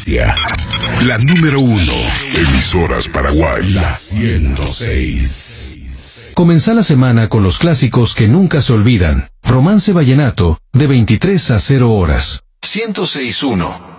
Bestia. La número 1. Emisoras Paraguay. La 106. Comenzá la semana con los clásicos que nunca se olvidan. Romance Vallenato, de 23 a 0 horas. 106.1.